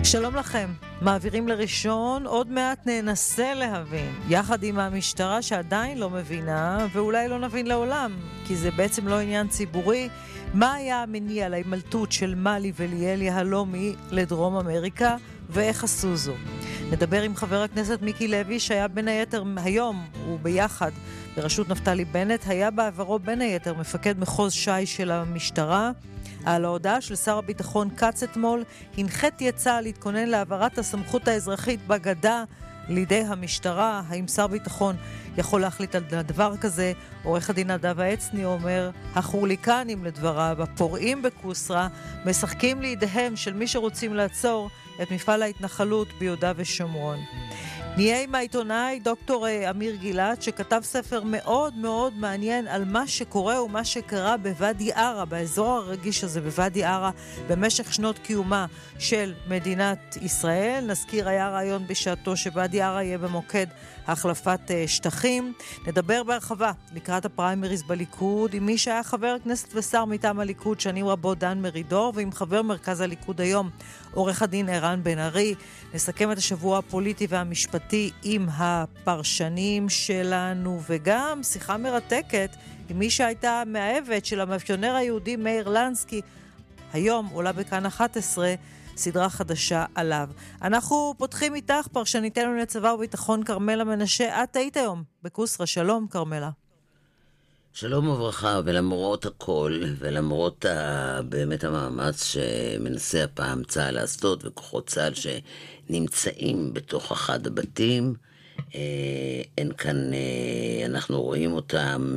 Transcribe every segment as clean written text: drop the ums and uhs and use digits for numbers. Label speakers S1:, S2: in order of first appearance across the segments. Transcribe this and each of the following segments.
S1: שלום לכם, מעבירים לראשון, עוד מעט ננסה להבין, יחד עם המשטרה שעדיין לא מבינה, ואולי לא נבין לעולם, כי זה בעצם לא עניין ציבורי, מה היה המניע להימלטות של מלי וליאל יהלומי לדרום אמריקה, ואיך עשו זו. נדבר עם חבר הכנסת מיקי לוי, שהיה בין היתר היום, וביחד בראשות נפתלי בנט, היה בעברו בין היתר מפקד מחוז שי של המשטרה, על ההודעה של שר הביטחון קץ אתמול, הנחיתי את צה"ל להתכונן להעברת הסמכות האזרחית בגדה לידי המשטרה. האם שר ביטחון יכול להחליט על דבר כזה? עורך הדין נדב העצני אומר, החורליקנים לדבריו, הפורעים בקוסרה, משחקים לידיהם של מי שרוצים לעצור את מפעל ההתנחלות ביהודה ושומרון. נהיה עם העיתונאי דוקטור אמיר גילת, שכתב ספר מאוד מאוד מעניין על מה שקורה ומה שקרה בוואדי ערה, באזור הרגיש הזה בוואדי ערה, במשך שנות קיומה של מדינת ישראל. נזכיר, היה רעיון בשעתו שוואדי ערה יהיה במוקד החלפת שטחים. נדבר בהרחבה לקראת הפריימריז בליכוד עם מי שהיה חבר הכנסת ושר מטעם הליכוד שנים רבות, דן מרידור, ועם חבר מרכז הליכוד היום, עורך הדין ערן בן ארי. נסכם את השבוע הפוליטי והמשפטי עם הפרשנים שלנו, וגם שיחה מרתקת עם מי שהייתה מאהבת של המאפיונר היהודי מאיר לנסקי. היום עולה בכאן 11 סדרה חדשה עליו. אנחנו פותחים איתך, פרשניתנו לצבא וביטחון קרמלה מנשה. את היית היום בקוסרה. שלום קרמלה.
S2: שלום וברכה, ולמרות הכל, ולמרות באמת המאמץ שמנסה הפעם צה"ל לעשות, וכוחות צה"ל שנמצאים בתוך אחד הבתים, אין כאן, אנחנו רואים אותם,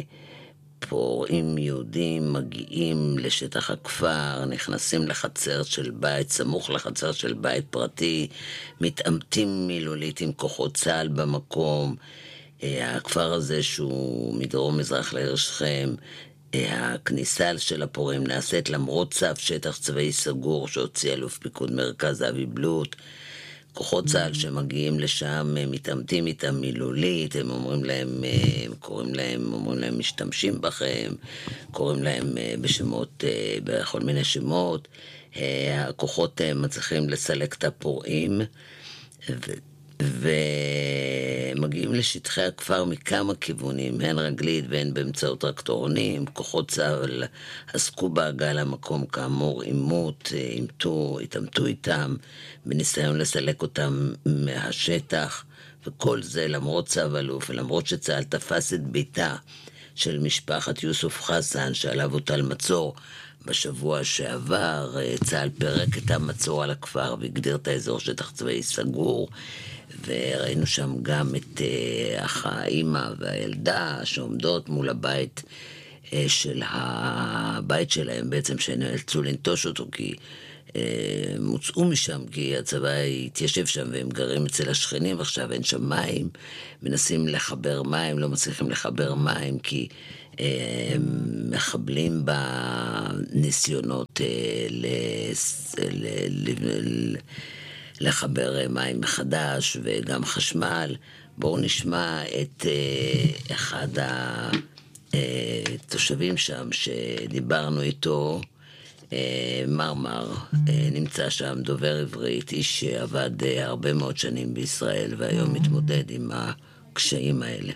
S2: פורעים יהודים מגיעים לשטח הכפר, נכנסים לחצר של בית, סמוך לחצר של בית פרטי, מתעמתים מילולית עם כוחות צה"ל במקום. הכפר הזה שהוא מדרום מזרח לעיר שכם, הכניסה של הפורעים נעשית למרות צו שטח צבאי סגור שהוציא אלוף פיקוד מרכז אבי בלוט. כוחות צה"ל שמגיעים לשם מתעמתים איתם מילולית, הם אומרים להם משתמשים בכם, קוראים להם בשמות, בכל מיני שמות. הכוחות מצליחים לסלק את הפורעים ומגיעים לשטחי הכפר מכמה כיוונים, הן רגלית והן באמצעות טרקטורונים. כוחות צה"ל עסקו בהגעה למקום כאמור, התעמתו איתם בניסיון לסלק אותם מהשטח, וכל זה למרות צו אלוף ולמרות שצה"ל תפס את ביתה של משפחת יוסוף חסן שעליו הוטל מצור בשבוע שעבר. צה"ל פרק את המצור על הכפר והגדיר את האזור שטח צבאי סגור, וראינו שם גם את האמא והילדה שעומדות מול הבית שלהם בעצם, שנאלצו לנטוש אותו כי מוצאו משם, כי הצבא התיישב שם והם גרים אצל השכנים. עכשיו אין שם מים, מנסים לחבר מים, לא מצליחים לחבר מים כי מחבלים בניסיונות לחבר מים מחדש וגם חשמל. בואו נשמע את אחד התושבים שם שדיברנו איתו, מרמר, נמצא שם, דובר עברית, איש שעבד הרבה מאוד שנים בישראל והיום מתמודד עם הקשיים האלה.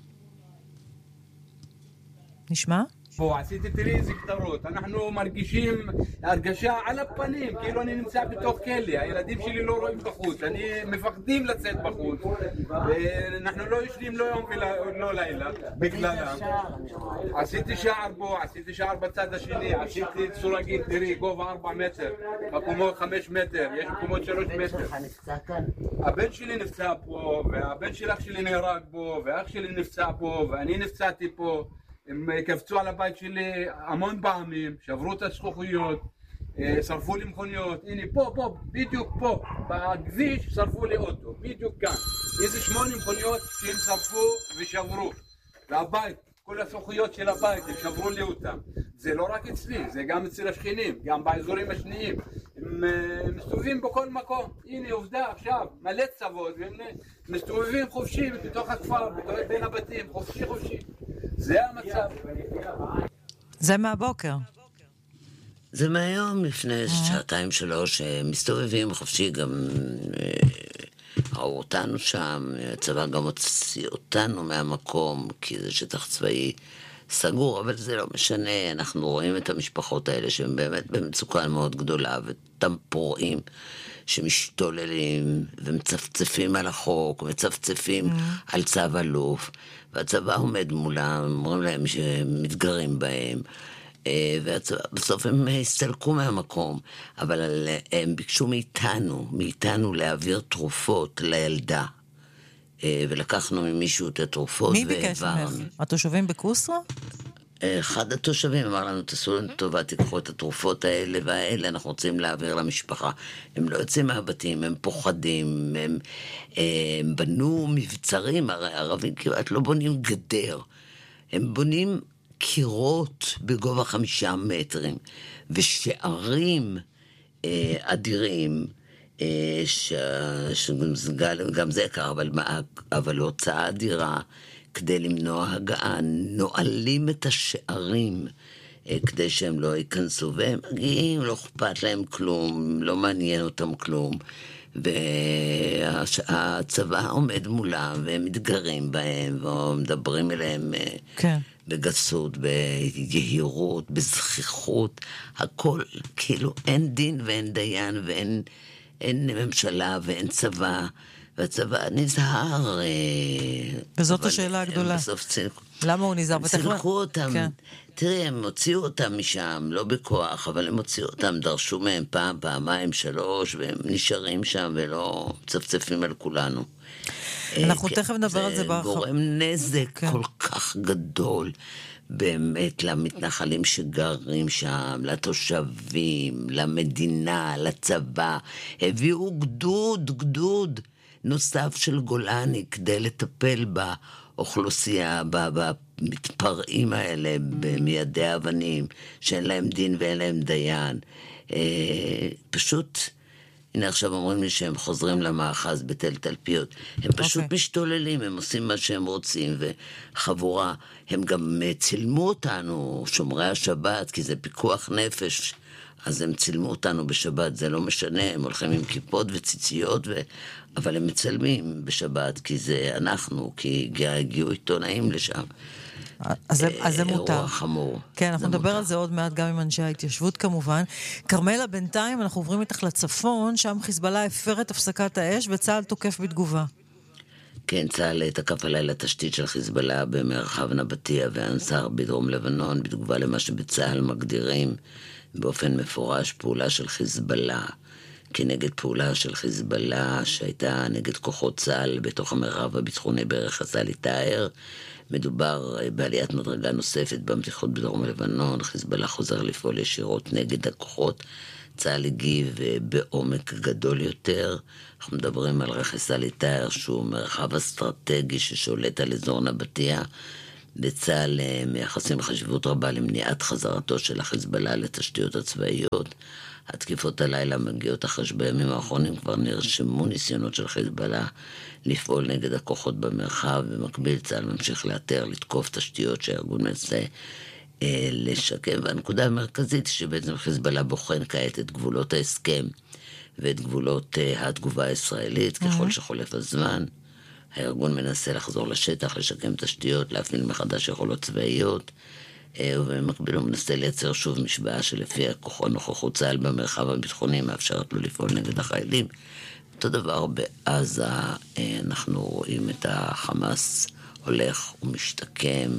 S1: נשמע?
S3: פה עשיתי תראי איזה כתרות, אנחנו מרגישים הרגשה על הפנים כאילו אני נמצא בתוך כלא, הילדים שלי לא רואים בחוץ, אני מפחדים לצאת בחוץ, ואנחנו לא ישנים לא יום ולא לילה בגללם. עשיתי שער פה, עשיתי שער בצד השני, עשיתי סורגים, תראי, גובה 4 מטר, מקומות 5 מטר, יש מקומות 3 מטר. הבן שלי נפצע פה, והבן של אח שלי נהרג פה, ואח שלי נפצע פה, ואני נפצעתי פה. הם קפצו על הבית שלי המון פעמים, שברו את הזכוכיות, שרפו לי מכוניות. הנה פה, בדיוק פה, בכביש שרפו לי אוטו, בדיוק כאן. איזה 8 מכוניות שהם שרפו ושברו. והבית, כל הזכוכיות של הבית, הם שברו לי אותם. זה לא רק אצלי, זה גם אצל השכנים, גם באזורים השניים. הם מסתובבים בכל מקום. הנה עובדה עכשיו, מלא צוות, והם מסתובבים חופשי בתוך הכפר, בין הבתים, חופשי. זה המצב.
S1: זה מהבוקר.
S2: זה מהיום, לפני שעתיים שלוש, מסתובבים חופשי, גם ראו אותנו שם, הצבא גם הוציא אותנו מהמקום, כי זה שטח צבאי סגור, אבל זה לא משנה, אנחנו רואים את המשפחות האלה שהן באמת במצוקה מאוד גדולה, ואותם פורעים שמשתוללים ומצפצפים על החוק, מצפצפים על צו אלוף, והצבא עומד מולם, אומרים להם שמתגרים בהם, ובסוף הם הסתלקו מהמקום, אבל הם ביקשו מאיתנו להעביר תרופות לילדה, ולקחנו ממישהו את התרופות.
S1: מי ביקש ממך? התושבים בקוסרה?
S2: אחד התושבים אמר לנו, תעשו לנו טובה, תיקחו את התרופות האלה והאלה, אנחנו רוצים להעביר למשפחה. הם לא יוצאים מהבתים, הם פוחדים, הם בנו מבצרים, הרי ערבים כמעט לא בונים גדר, הם בונים קירות בגובה 5 מטרים, ושערים אדירים, שגם זה יקר, אבל הוצאה אדירה, כדי למנוע הגעה, נועלים את השערים כדי שהם לא ייכנסו, והם מגיעים, לא אכפת להם כלום, לא מעניין אותם כלום, והצבא עומד מולם, והם מתגרים בהם, ומדברים אליהם בגסות, ביהירות, בזכיחות, הכל, כאילו אין דין ואין דיין, ואין ממשלה ואין צבא, והצבא נזהר.
S1: וזאת השאלה הגדולה. למה הוא נזהר?
S2: צילקו אותם. תראי, הם הוציאו אותם משם, לא בכוח, אבל הם הוציאו אותם, דרשו מהם פעם, פעמיים, 3, והם נשארים שם ולא צפצפים על כולנו.
S1: אנחנו תכף נדבר על זה
S2: זה גורם נזק כל כך גדול. באמת למתנחלים שגרים שם, לתושבים, למדינה, לצבא. הביאו גדוד נוסף של גולני כדי לטפל באוכלוסייה, במתפרעים האלה, במיידי אבנים, שאין להם דין ואין להם דיין. פשוט, הנה עכשיו אומרים לי שהם חוזרים למאחז בתל תלפיות. הם פשוט משתוללים, הם עושים מה שהם רוצים, וחבורה, הם גם צילמו אותנו, שומרי השבת, כי זה פיקוח נפש, אז הם צילמו אותנו בשבת, זה לא משנה, הם הולכים עם כיפות וציציות, אבל הם מצלמים בשבת, כי זה אנחנו, כי הגיעו עיתונאים לשם.
S1: אז זה מותר.
S2: אירוע חמור.
S1: כן, אנחנו נדבר על זה עוד מעט גם עם אנשי ההתיישבות כמובן. כרמלה, בינתיים אנחנו עוברים איתך לצפון, שם חיזבאללה הפר את הפסקת האש וצה"ל תוקף בתגובה.
S2: כן, צה"ל תקף עליי לתשתית של חיזבאללה במרחב נבטיה ואנסר בדרום לבנון, בתגובה למה שבצה"ל מגדירים באופן מפורש פעולה של חיזבאללה, כנגד פעולה של חיזבאללה שהייתה נגד כוחות צה"ל בתוך המרחב הביטחוני בערך הסלי טאר. מדובר בעליית מדרגה נוספת במתיחות בדרום לבנון, חיזבאללה חוזר לפעול ישירות נגד הכוחות, צה"ל הגיב בעומק גדול יותר. אנחנו מדברים על רכס סלי טאר שהוא מרחב אסטרטגי ששולט על אזור נבטיה, בצה"ל מייחסים חשיבות רבה למניעת חזרתו של החיזבאללה לתשתיות הצבאיות. התקיפות הלילה מגיעות אחרי שבימים האחרונים כבר נרשמו ניסיונות של חיזבאללה לפעול נגד הכוחות במרחב, במקביל צה"ל ממשיך לאתר, לתקוף תשתיות שהארגון מנסה לשקם, והנקודה המרכזית שבעצם חיזבאללה בוחן כעת את גבולות ההסכם ואת גבולות התגובה הישראלית. ככל שחולף הזמן, הארגון מנסה לחזור לשטח, לשקם תשתיות, להפעיל מחדש יכולות צבאיות, ובמקביל הוא מנסה לייצר שוב משוואה שלפי הכוחות נוכחות צה"ל במרחב הביטחוני מאפשרת לו לפעול נגד החיילים. אותו דבר בעזה, אנחנו רואים את החמאס הולך ומשתקם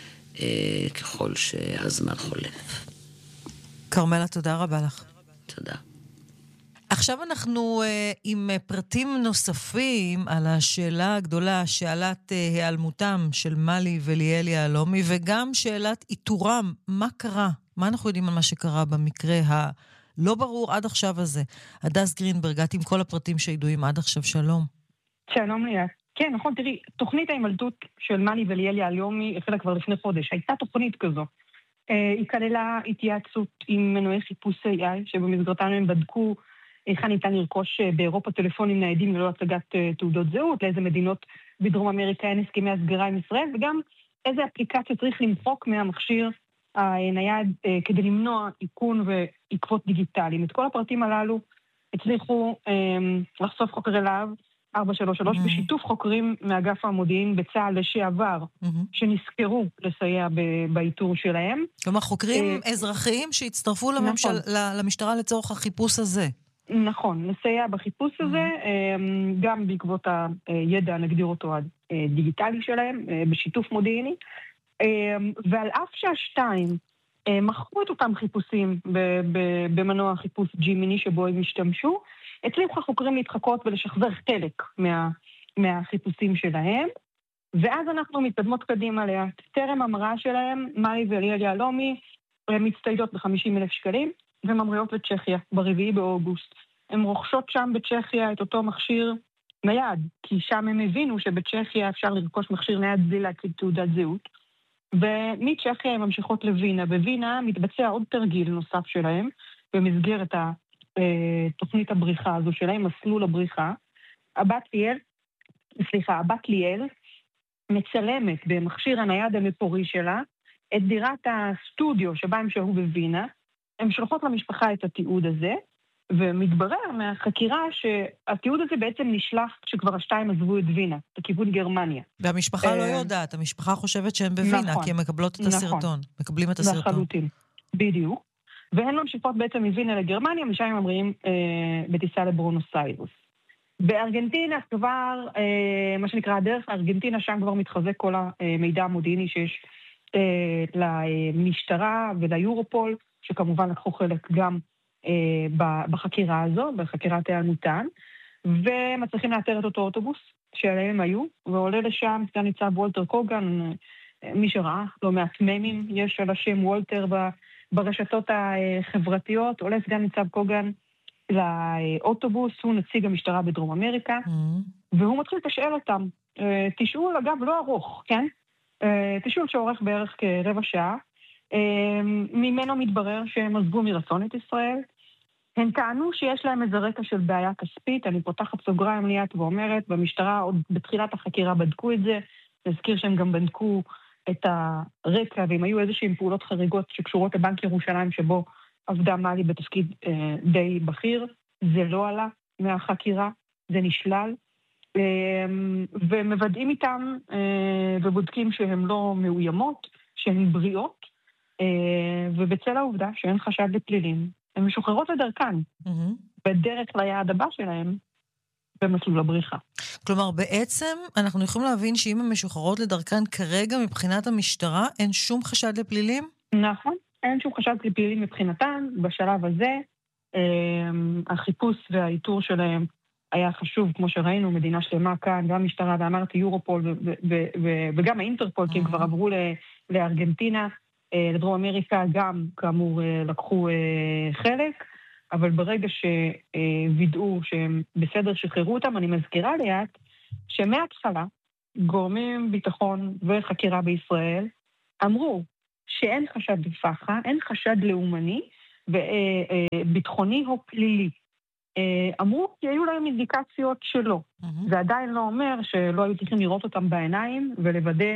S2: ככל שהזמן חולף.
S1: כרמלה, תודה רבה לך.
S2: תודה.
S1: עכשיו אנחנו עם פרטים נוספים על השאלה הגדולה, שאלת היעלמותם של מלי וליאל יהלומי, וגם שאלת איתורם, מה קרה? מה אנחנו יודעים על מה שקרה במקרה הלא ברור עד עכשיו הזה? הדס גרינברג, את עם כל הפרטים שידועים עד עכשיו, שלום.
S4: שלום ליה. כן, נכון, תראי, תוכנית ההימלטות של מלי וליאל יהלומי החלה כבר לפני חודש. הייתה תוכנית כזו. היא כללה התייעצות עם מנועי חיפוש AI, שבמסגרתם הם בדקו איך ניתן לרכוש באירופה טלפונים ניידים ללא הצגת תעודות זהות, לאיזה מדינות בדרום אמריקה אין הסכמי הסגרה עם ישראל, וגם איזה אפליקציה צריך למחוק מהמכשיר הנייד כדי למנוע איכון ועקבות דיגיטליים. את כל הפרטים הללו הצליחו לחשוף חוקרי להב 433 בשיתוף חוקרים מאגף המודיעין בצה"ל לשעבר, שנזכרו לסייע באיתור שלהם.
S1: כלומר, חוקרים אזרחיים שהצטרפו למשטרה לצורך החיפוש הזה.
S4: נכון, לסייע בחיפוש הזה, גם בעקבות הידע, נגדיר אותו הדיגיטלי שלהם, בשיתוף מודיעיני, ועל אף שהשתיים מכרו את אותם חיפושים במנוע חיפוש ג'ימיני שבו הם השתמשו, הצליחו החוקרים להתחקות ולשחזר חלק מהחיפושים שלהם, ואז אנחנו מתקדמות קדימה לאט. טרם המראה שלהם, מאי וליאל יהלומי, הן מצטיידות ב50,000 שקלים, וממריאות לצ'כיה, ב4 באוגוסט. הן רוכשות שם בצ'כיה את אותו מכשיר נייד, כי שם הם הבינו שבצ'כיה אפשר לרכוש מכשיר נייד בלי להציג תעודת זהות, ומצ'כיה הן ממשיכות לווינה. בווינה מתבצע עוד תרגיל נוסף שלהם, במסגרת תוכנית הבריחה הזו שלהם, מסלול הבריחה. הבת ליאל מצלמת במכשיר הנייד המקורי שלה את דירת הסטודיו שבה הם שהו בווינה. הם שולחות למשפחה את התיעוד הזה, ומתברר מהחקירה שהתיעוד הזה בעצם נשלח כשכבר השתיים עזבו את וינה, לכיוון גרמניה.
S1: והמשפחה לא יודעת, המשפחה חושבת שהם בווינה, כי הם מקבלות את הסרטון, מקבלים את הסרטון.
S4: לחלוטין, בדיוק. והן ממשיכות בעצם מווינה לגרמניה, משם הם ממריאים בטיסה לברונוס איירס. בארגנטינה כבר, מה שנקרא הדרך לארגנטינה, שם כבר מתחזק כל המידע המודיעיני שיש למשטרה וליורופול, שכמובן לקחו חלק גם בחקירה הזו, בחקירת היעלמותן, ומצליחים לאתר את אותו אוטובוס שעליהם היו, ועולה לשם סגן ניצב וולטר קוגן, מי שראה, לא מעט ממים, יש על השם וולטר ברשתות החברתיות, עולה סגן ניצב קוגן לאוטובוס, הוא נציג המשטרה בדרום אמריקה, והוא מתחיל לשאול אותם, תשאול אגב לא ארוך, כן? תשאול שעורך בערך כרבע שעה, ממנו מתברר שהם עזבו מרצון את ישראל, הם טענו שיש להם איזה רקע של בעיה כספית, אני פותחת סוגריים ליאת ואומרת, במשטרה עוד בתחילת החקירה בדקו את זה, נזכיר שהם גם בדקו את הרקע, ואם היו איזושהי פעולות חריגות שקשורות לבנק ירושלים, שבו עבדה מאלי בתפקיד די בכיר, זה לא עלה מהחקירה, זה נשלל, ומוודאים איתם ובודקים שהן לא מאוימות, שהן בריאות, ובצל העובדה שאין חשד לפלילים, הן משוחררות לדרכן, בדרך ליעד הבא שלהם, במסלול הבריחה.
S1: כלומר, בעצם אנחנו יכולים להבין שאם הן משוחררות לדרכן כרגע מבחינת המשטרה, אין שום חשד לפלילים?
S4: נכון, אין שום חשד לפלילים מבחינתן. בשלב הזה, החיפוש והאיתור שלהם היה חשוב, כמו שראינו, מדינה שלמה כאן, גם משטרה, ואמרתי יורופול וגם האינטרפול, כי הם כבר עברו לארגנטינה, לדרום אמריקה גם, כאמור, לקחו חלק, אבל ברגע שווידאו שהם בסדר שחררו אותם, אני מזכירה ליאת, שמההתחלה גורמים ביטחון וחקירה בישראל אמרו שאין חשד לפח"ע, אין חשד לאומני וביטחוני או פלילי. אמרו כי היו להם אינדיקציות שלא. זה עדיין לא אומר שלא היו צריכים לראות אותם בעיניים ולוודא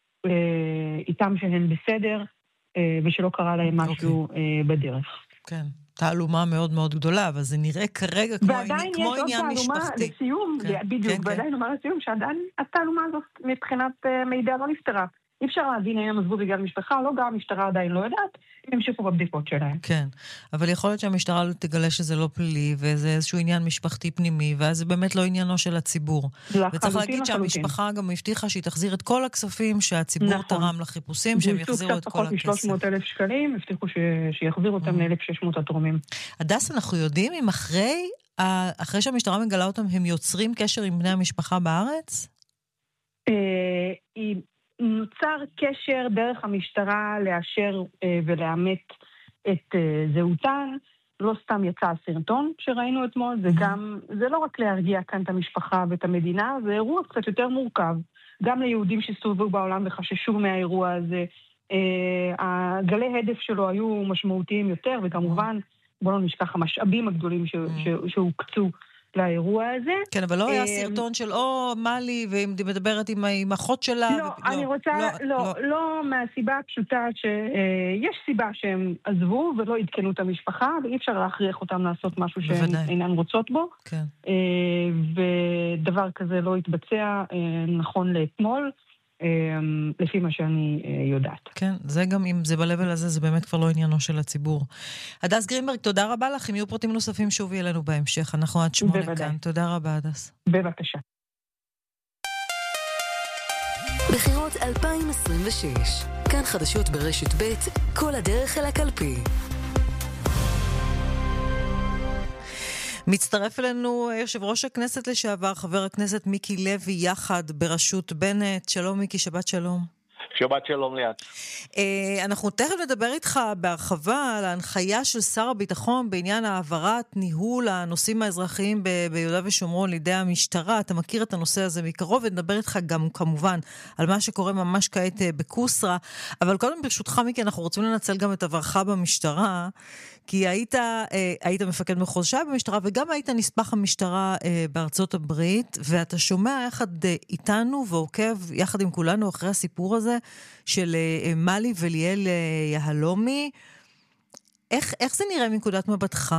S4: איתם שהן בסדר ושלא קרה להם משהו בדרך.
S1: כן. תעלומה מאוד מאוד גדולה, אבל זה נראה כרגע כמו עניין משפחתי.
S4: לסיום, בדיוק, ועדיין אומר לסיום, שעדיין התעלומה הזאת מבחינת מידע לא נפתרה. אי אפשר להבין אם הם עזבו בגלל משפחה, לא גם המשטרה עדיין לא יודעת, הם המשיכו בבדיקות שלהם.
S1: כן, אבל יכול להיות שהמשטרה לא תגלה שזה לא פלילי, וזה איזשהו עניין משפחתי פנימי, ואז זה באמת לא עניינו של הציבור. וצריך להגיד שהמשפחה גם הבטיחה שהיא תחזיר את כל הכספים שהציבור תרם לחיפושים, שהם יחזירו את כל הכסף.
S4: פחות מ-300,000 שקלים, הבטיחו שיחזירו אותם ל-1,600 התורמים.
S1: הדס, אנחנו יודעים אם אחרי שהמשטרה מגלה אותם, הם יוצרים קשר עם בני המשפחה בארץ?
S4: נוצר קשר דרך המשטרה לאשר ולאמת את זהותן. לא סתם יצא הסרטון שראינו אתמול, זה לא רק להרגיע כאן את המשפחה ואת המדינה, זה אירוע קצת יותר מורכב. גם ליהודים שסתובבו בעולם וחששו מהאירוע הזה, הגלי הדף שלו היו משמעותיים יותר, וכמובן, בוא לא נשכח המשאבים הגדולים שהוקצו לאירוע הזה.
S1: כן, אבל לא היה סרטון של מאלי, והיא מדברת עם אחות שלה.
S4: לא, אני רוצה, לא מהסיבה הפשוטה שיש סיבה שהם עזבו ולא עדכנו את המשפחה, ואי אפשר להכריח אותם לעשות משהו שהן אינן רוצות בו.
S1: כן.
S4: ודבר כזה לא התבצע נכון לאתמול, לפי מה שאני יודעת.
S1: כן, זה גם אם זה בלבל הזה, זה באמת כבר לא עניינו של הציבור. הדס גרינברג, תודה רבה לך. אם יהיו פרטים נוספים שוב יהיה לנו בהמשך. אנחנו עד 8 כאן. תודה רבה, הדס.
S4: בבקשה.
S5: בחירות 2026. כאן חדשות ברשת ב', כל הדרך אל הקלפי.
S1: מצטרף אלינו יושב ראש הכנסת לשעבר, חבר הכנסת מיקי לוי, יחד בראשות בנט. שלום מיקי, שבת שלום.
S6: שבת שלום ליאת.
S1: אנחנו תכף נדבר איתך בהרחבה על ההנחיה של שר הביטחון בעניין העברת ניהול הנושאים האזרחיים ביהודה ושומרון לידי המשטרה. אתה מכיר את הנושא הזה מקרוב, ונדבר איתך גם כמובן על מה שקורה ממש כעת בקוסרה. אבל קודם ברשותך מיקי, אנחנו רוצים לנצל גם את עברך במשטרה, כי היית מפקד מחוז ש"י במשטרה, וגם היית נספח המשטרה בארצות הברית, ואתה שומע יחד איתנו ועוקב יחד עם כולנו אחרי הסיפור הזה של מאלי וליאל יהלומי. איך זה נראה מנקודת מבטך?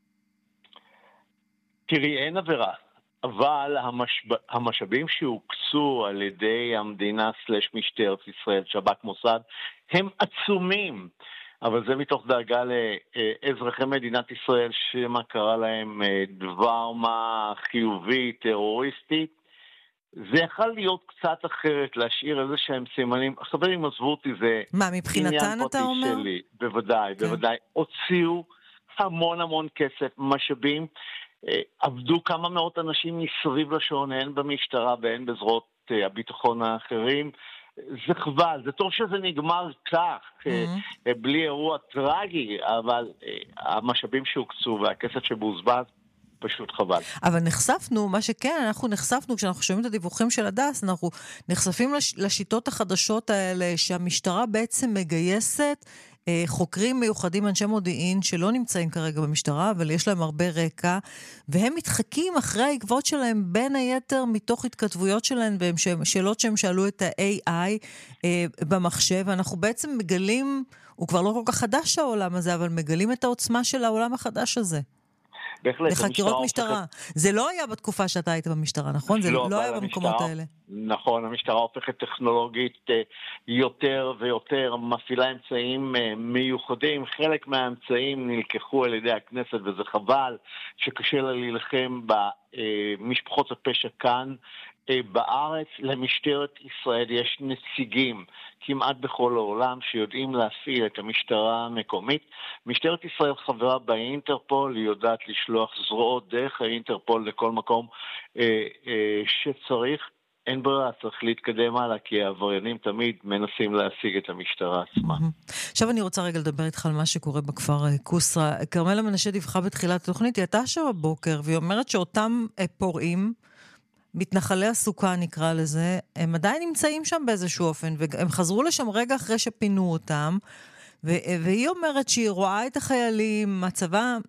S6: תראי, אין עבירה, אבל המשאבים שהוקצו על ידי המדינה / משטרת ישראל, שב"כ מוסד, הם עצומים. אבל זה מתוך דאגה לאזרחי מדינת ישראל, שמה קרא להם דבר מה חיובי, טרוריסטי. זה יכול להיות קצת אחרת, להשאיר איזה שהם סימנים. חברים, עזבו אותי, זה
S1: מה, מבחינתן אתה אומר?
S6: שלי. בוודאי, כן. בוודאי. הוציאו המון כסף, משאבים. עבדו כמה מאות אנשים מסביב לשעון, הן במשטרה והן בזרועות הביטחון האחרים. זה חבל, זה טוב שזה נגמר כך, בלי אירוע טרגי, אבל המשאבים שהוקצו והכסף שבוזבז, פשוט חבל.
S1: אבל נחשפנו, מה שכן, אנחנו נחשפנו, כשאנחנו שומעים את הדיווחים של הדס, אנחנו נחשפים לשיטות החדשות האלה, שהמשטרה בעצם מגייסת חוקרים מיוחדים, אנשי מודיעין, שלא נמצאים כרגע במשטרה, אבל יש להם הרבה רקע, והם מתחקים אחרי העקבות שלהם, בין היתר מתוך התכתבויות שלהם, שאלות שהם שאלו את ה-AI במחשב, ואנחנו בעצם מגלים, הוא כבר לא כל כך חדש העולם הזה, אבל מגלים את העוצמה של העולם החדש הזה.
S6: בהחלט,
S1: לחקירות משטרה. זה לא היה בתקופה שאתה היית במשטרה, נכון? זה לא היה במקומות האלה.
S6: נכון, המשטרה הופכת טכנולוגית יותר ויותר, מפעילה אמצעים מיוחדים. חלק מהאמצעים נלקחו על ידי הכנסת, וזה חבל שקשה לה להילחם במשפחות הפשע כאן בארץ. למשטרת ישראל יש נציגים כמעט בכל העולם שיודעים להפעיל את המשטרה המקומית. משטרת ישראל חברה באינטרפול, היא יודעת לשלוח זרועות דרך האינטרפול לכל מקום שצריך. אין ברירה, צריך להתקדם הלאה, כי העבריינים תמיד מנסים להשיג את המשטרה עצמה.
S1: עכשיו אני רוצה רגע לדבר איתך על מה שקורה בכפר קוסרה. כרמלה מנשה דיווחה בתחילת התוכנית, היא הייתה שם בבוקר, והיא אומרת שאותם פורעים, מתנחלי הסוכה נקרא לזה, הם עדיין נמצאים שם באיזשהו אופן, והם חזרו לשם רגע אחרי שפינו אותם, והיא אומרת שהיא רואה את החיילים, הצבא